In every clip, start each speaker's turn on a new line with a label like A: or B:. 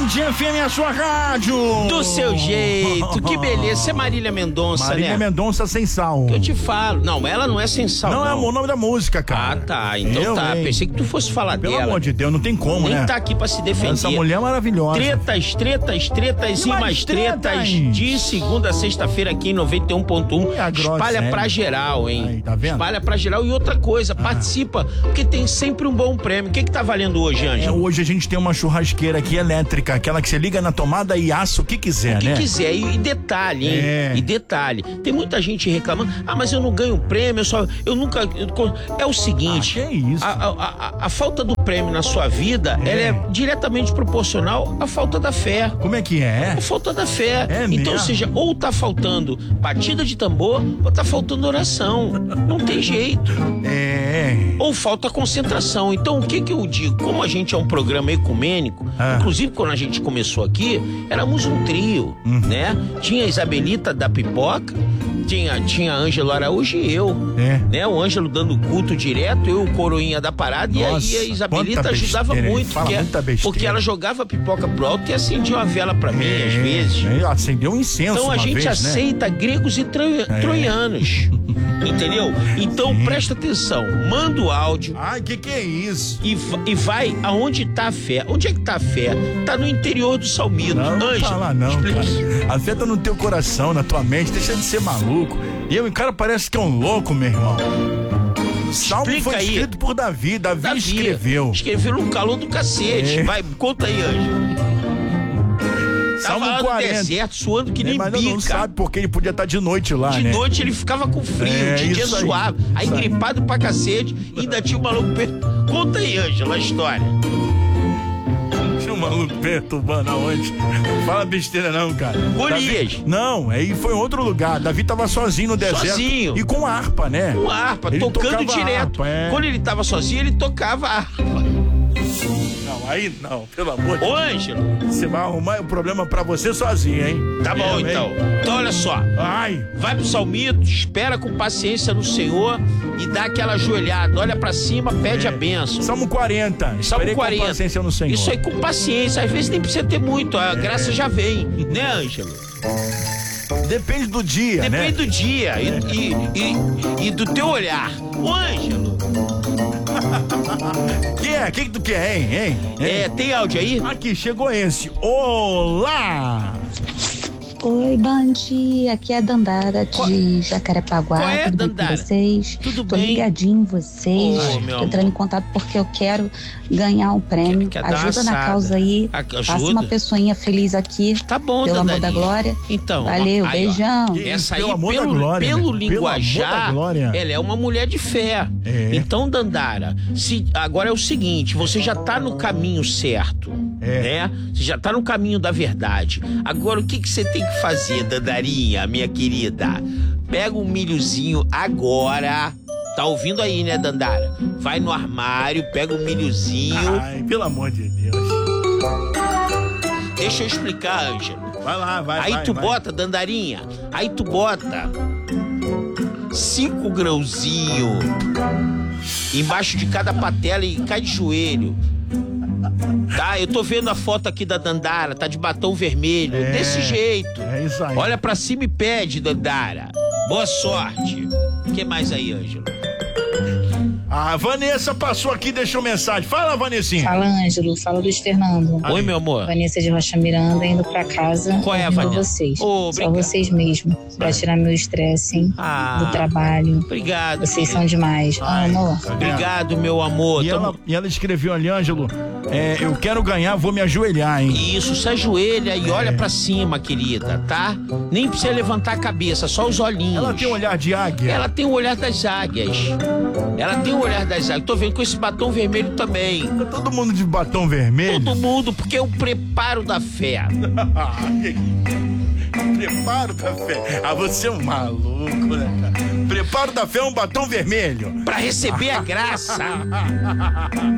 A: Band FM, a sua rádio.
B: Do seu jeito, que beleza. Você é Marília Mendonça,
A: Marília
B: né?
A: Mendonça sem sal.
B: Que eu te falo. Não, ela não é sem sal.
A: Não, é o nome da música, cara.
B: Ah, tá. Então
A: Eu,
B: tá.
A: hein?
B: Pensei que tu fosse falar
A: Pelo
B: dela.
A: amor de Deus, não tem como,
B: Nem
A: né?
B: tá aqui pra se defender.
A: Essa mulher é maravilhosa.
B: Tretas
A: E
B: e
A: mais
B: mais tretas.
A: tretas.
B: De segunda a sexta-feira aqui em 91.1.
A: E a groselha.
B: Espalha pra geral, hein?
A: Aí, tá vendo?
B: Espalha pra geral. E outra coisa, participa, porque tem sempre um bom prêmio. O que tá valendo hoje, Ângelo?
A: Hoje a gente tem uma churrasqueira aqui elétrica, aquela que você liga na tomada e assa o que quiser, né?
B: O que quiser. E detalhe, hein?
A: É.
B: E detalhe. Tem muita gente reclamando. Ah, mas eu não ganho prêmio, eu nunca... É o seguinte.
A: Ah, que isso?
B: A falta do prêmio na sua vida, ela é diretamente proporcional à falta da fé.
A: Como é que é?
B: A falta da fé.
A: É
B: então,
A: mesmo?
B: ou seja, ou tá faltando batida de tambor, ou tá faltando oração. Não tem jeito. Ou falta concentração. Então, o que eu digo? Como a gente é um programa ecumênico, inclusive quando a gente começou aqui, éramos um trio, né? Tinha a Isabelita da pipoca, tinha Ângelo Araújo e eu, né? O Ângelo dando culto direto, eu o coroinha da parada.
A: Nossa,
B: e aí a Isabelita
A: quanta
B: ajudava
A: besteira,
B: muito,
A: fala muita besteira.
B: porque ela jogava a pipoca pro alto e acendia uma vela pra mim, às vezes.
A: Acendeu um incenso
B: Então a
A: uma
B: gente
A: vez,
B: aceita gregos e troianos. Entendeu? Então presta atenção, manda o áudio.
A: Ai, que é isso?
B: E vai aonde tá a fé. Onde é que tá a fé? Tá no interior do Salmito.
A: Não
B: Ângelo,
A: tá lá não,
B: explica.
A: cara. A fé tá no teu coração, na tua mente, deixa de ser maluco. E o cara parece que é um louco, meu irmão. Salmo
B: Explica
A: foi
B: aí.
A: escrito por Davi escreveu.
B: Escreveu no calor do cacete. Vai, conta aí, Ângelo.
A: Salmo
B: Tava lá no
A: 40.
B: deserto, suando que nem
A: Mas
B: bica.
A: não sabe porque ele podia estar de noite lá,
B: De
A: né?
B: noite ele ficava com frio, de dia
A: isso aí.
B: suave. Aí
A: Isso aí.
B: gripado pra cacete, ainda tinha um maluco perto. Conta aí, Ângelo, a história.
A: Tinha um maluco perturbando aonde? Fala besteira não, cara.
B: Golias.
A: Davi... Não, aí foi em outro lugar. Davi tava sozinho no deserto.
B: Sozinho.
A: E com harpa, né?
B: Com harpa,
A: Ele
B: tocando
A: tocava
B: direto.
A: harpa,
B: Quando ele tava sozinho, ele tocava harpa.
A: Não, aí não, pelo amor de
B: Ô,
A: Deus.
B: Ângelo.
A: Você vai arrumar o problema pra você sozinho, hein?
B: Tá bom,
A: hein?
B: então. Então, olha só.
A: Ai.
B: Vai pro Salmito, espera com paciência no Senhor e dá aquela ajoelhada. Olha pra cima, pede a bênção.
A: Salmo 40.
B: Salmo
A: Esperei
B: 40.
A: com paciência no Senhor.
B: Isso aí com paciência. Às vezes nem precisa ter muito. A graça já vem. Né, Ângelo?
A: Depende do dia, né?
B: Depende do dia e do teu olhar. Ô, Ângelo.
A: O que tu quer, hein?
B: Tem áudio aí?
A: Aqui, chegou esse. Olá!
C: Oi, Band, aqui é a Dandara de Jacarepaguá.
B: Qual é,
C: Tudo bem
B: Dandara?
C: com vocês?
B: Tudo
C: Tô
B: bem?
C: ligadinho em vocês.
B: Ô, meu
C: Tô entrando
B: amor.
C: em contato porque eu quero ganhar um prêmio.
B: Quer dar uma
C: Ajuda na
B: assada.
C: causa aí.
B: Ajuda?
C: Faça uma pessoinha feliz aqui.
B: Tá bom,
C: Pelo amor da
B: Dandarinha.
C: glória.
B: Então.
C: Valeu,
B: aí, ó.
C: beijão.
B: Essa aí,
A: Pelo amor da
B: pelo
A: glória,
B: pelo
A: né?
B: linguajar,
A: Pelo amor da glória.
B: ela é uma mulher de fé. Então, Dandara, agora é o seguinte, você já tá no caminho certo, né? Você já tá no caminho da verdade. Agora, o que você tem que fazer, Dandarinha, minha querida? Pega um milhozinho agora. Tá ouvindo aí, né, Dandara? Vai no armário, pega um milhozinho.
A: Ai, pelo amor de Deus.
B: Deixa eu explicar, Ângelo.
A: Vai lá, vai.
B: Aí
A: vai,
B: tu
A: vai.
B: bota, Dandarinha, aí tu bota 5 grãozinhos embaixo de cada patela e cai de joelho. Tá, eu tô vendo a foto aqui da Dandara, tá de batom vermelho, desse jeito.
A: É isso aí.
B: Olha pra cima e pede, Dandara. Boa sorte. O que mais aí, Ângelo?
A: A Vanessa passou aqui e deixou mensagem. Fala, Vanessinha.
D: Fala, Ângelo. Fala, Luiz Fernando.
B: Oi, meu amor.
D: Vanessa de Rocha Miranda, indo pra casa.
B: Qual é a
D: ouvindo
B: Vanessa?
D: vocês.
B: Ô,
D: Só
B: obrigado.
D: vocês mesmo. Pra tirar meu estresse, hein? Do trabalho.
B: Obrigado.
D: Vocês são demais. Amo.
B: Obrigado, meu amor.
A: E ela escreveu ali, Ângelo, eu quero ganhar, vou me ajoelhar, hein?
B: Isso, se ajoelha e olha pra cima, querida, tá? Nem precisa levantar a cabeça, só os olhinhos.
A: Ela tem um olhar de águia.
B: Ela tem o olhar das águias. Ela tem o olhar das águias. Tô vendo com esse batom vermelho também.
A: Todo mundo de batom vermelho?
B: Todo mundo, porque é o preparo da fé.
A: Preparo da fé. Ah, você é um maluco, né, cara? Preparo da fé é um batom vermelho.
B: Pra receber a graça.
A: Ah, você tá ficando maluco, né, cara?
B: Então vai, bota mais áudio aí.
A: Anicinha. Oi, Anicinha. Oi, Anicinha.
B: Oi, meu amor.
A: Anicinha.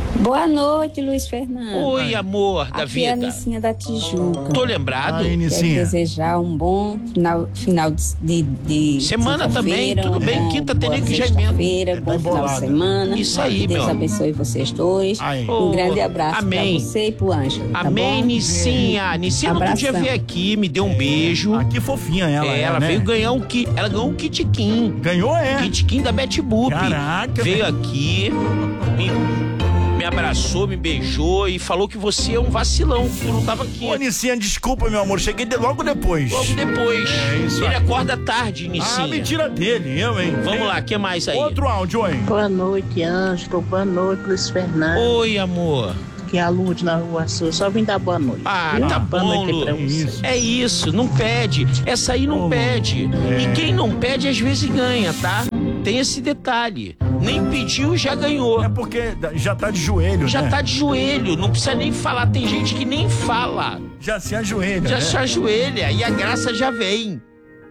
D: Boa noite, Luiz Fernando.
B: Oi, amor da vida.
D: Aqui é a Nicinha da Tijuca.
B: Tô lembrado.
A: Aí, Nicinha.
D: Quero desejar um bom final de
B: semana também, tudo bem. Quinta tem nem que já emenda.
D: Bom final de semana.
B: Isso aí,
D: Deus
B: meu.
D: abençoe vocês dois. Um grande abraço pra você e pro Ângelo.
B: Amém,
D: tá
B: Nicinha. Nicinha não podia vir aqui, me deu um beijo.
A: Que fofinha ela.
B: Ela veio ganhar um kit. Ela ganhou um kitkin.
A: Ganhou, Kitkin
B: da Betty Boop.
A: Caraca.
B: Veio aqui, me abraçou, me beijou e falou que você é um vacilão, que tu não tava aqui.
A: Ô, Nicinha, desculpa, meu amor, cheguei logo depois.
B: Logo depois.
A: Isso
B: Ele
A: aí.
B: acorda tarde, Nicinha.
A: Mentira dele, hein?
B: Vamos lá, o que mais aí?
A: Outro áudio, hein?
E: Boa noite, Ângelo. Boa noite, Luiz Fernando.
B: Oi, amor.
E: Que é a Lourdes na Rua Sul. Só vim dar boa noite.
B: Tá bom, Lu. É isso, não pede. Essa aí não pede. E quem não pede, às vezes ganha, tá? Tem esse detalhe. Nem pediu, já ganhou.
A: É porque já tá de joelho,
B: Já
A: né?
B: tá de joelho, não precisa nem falar. Tem gente que nem fala.
A: Já se ajoelha,
B: Já
A: né?
B: se ajoelha e a graça já vem.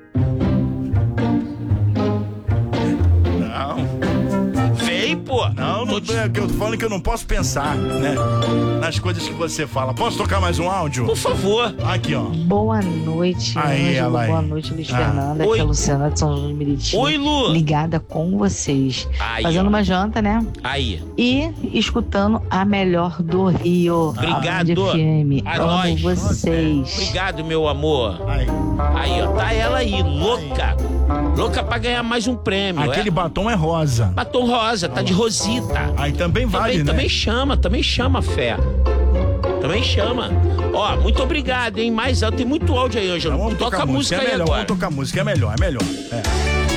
A: Não.
B: Vem, pô.
A: Não é que eu tô falando que eu não posso pensar, né? Nas coisas que você fala. Posso tocar mais um áudio?
B: Por favor.
A: Aqui, ó.
F: Boa noite,
A: Aí,
F: Ângelo.
A: ela aí.
F: Boa noite, Luiz Fernando. Aqui
B: Oi.
F: é a Luciana de São João de Meriti.
B: Oi, Lu.
F: Ligada com vocês.
B: Aí,
F: Fazendo
B: ó.
F: uma janta, né?
B: Aí.
F: E escutando a melhor do Rio.
B: Obrigado.
F: A Band FM.
B: A
F: Amo
B: nós.
F: vocês.
B: Obrigado, meu amor.
A: Aí.
B: Aí, ó. Tá ela aí, louca. Louca pra ganhar mais um prêmio.
A: Aquele batom é rosa.
B: Batom rosa, tá de rosita.
A: Aí também vale, né?
B: Também chama, fé. Também chama. Ó, muito obrigado, hein? Mas tem muito áudio aí, Ângelo.
A: Vamos
B: Toca
A: tocar
B: a música aí
A: é melhor,
B: agora.
A: Vamos tocar música, é melhor.